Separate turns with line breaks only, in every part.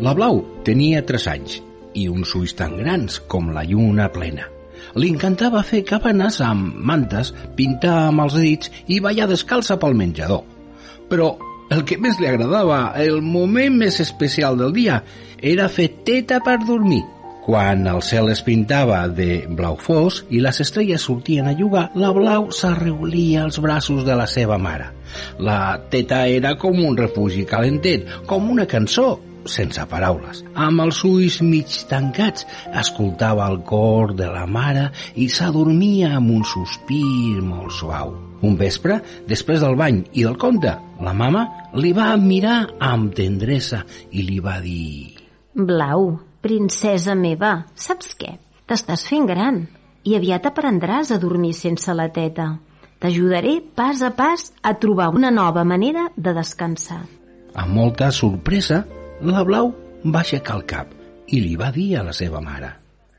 La Blau tenia 3 anys i uns ulls tan grans com la lluna plena. Li encantava fer cabanes amb mantes, pintar amb els dits i ballar descalça pel menjador. Però el que més li agradava, el moment més especial del dia, era fer teta per dormir. Quan el cel es pintava de blau fosc i les estrelles sortien a jugar, la Blau s'arreulia als braços de la seva mare. La teta era com un refugi calentet, com una cançó, sense paraules. Amb els ulls mig tancats, escoltava el cor de la mare i s'adormia amb un sospir molt suau. Un vespre, després del bany i del conte, la mama li va mirar amb tendresa i li va dir:
Blau, princesa meva, saps què? T'estàs fent gran i aviat aprendràs a dormir sense la teta. T'ajudaré pas a pas a trobar una nova manera de descansar.
Amb molta sorpresa, la Blau va aixecar el cap i li va dir a la seva mare: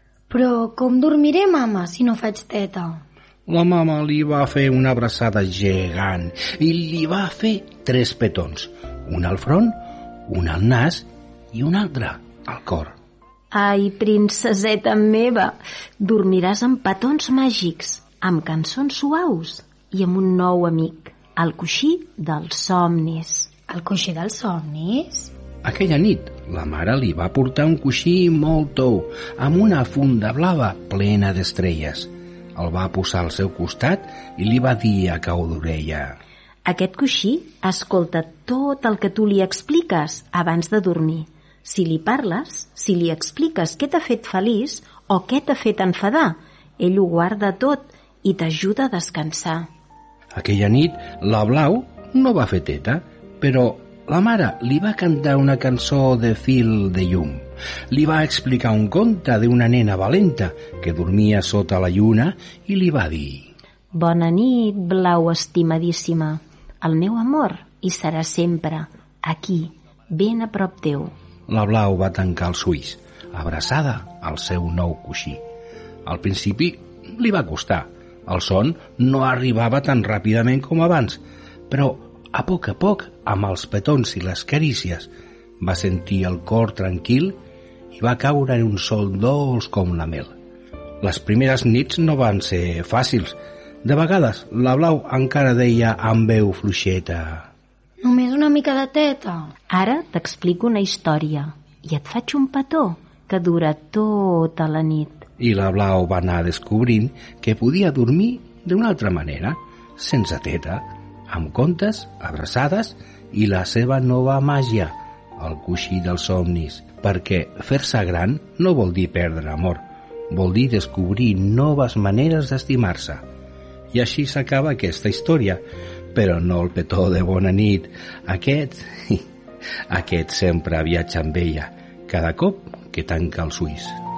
Però com dormiré, mama, si no faig teta?
La mama li va fer una abraçada gegant i li va fer 3 petons, un al front, un al nas i un altre al cor.
Ai, princeseta meva, dormiràs amb petons màgics, amb cançons suaus i amb un nou amic, el coixí dels somnis.
El coixí dels somnis?
Aquella nit, la mare li va portar un coixí molt tou, amb una funda blava plena d'estrelles. El va posar al seu costat i li va dir a cau d'orella:
Aquest coixí escolta tot el que tu li expliques abans de dormir. Si li parles, si li expliques què t'ha fet feliç o què t'ha fet enfadar, ell ho guarda tot i t'ajuda a descansar.
Aquella nit, la Blau no va fer teta, però la mare li va cantar una cançó de fil de llum. Li va explicar un conte d'una nena valenta que dormia sota la lluna i li va dir:
Bona nit, Blau estimadíssima. El meu amor hi serà sempre, aquí, ben a prop teu.
La Blau va tancar els ulls, abraçada al seu nou coixí. Al principi li va costar. El son no arribava tan ràpidament com abans, però a poc, amb els petons i les carícies, va sentir el cor tranquil i va caure en un sol dolç com la mel. Les primeres nits no van ser fàcils. De vegades, la Blau encara deia amb veu fluixeta:
Només una mica de teta.
Ara t'explico una història i et faig un petó que dura tota la nit.
I la Blau va anar descobrint que podia dormir d'una altra manera, sense teta, amb contes, abraçades i la seva nova màgia, el coixí dels somnis, perquè fer-se gran no vol dir perdre amor, vol dir descobrir noves maneres d'estimar-se. I així s'acaba aquesta història, però no el petó de bona nit. Aquest sempre viatja amb ella, cada cop que tanca els ulls.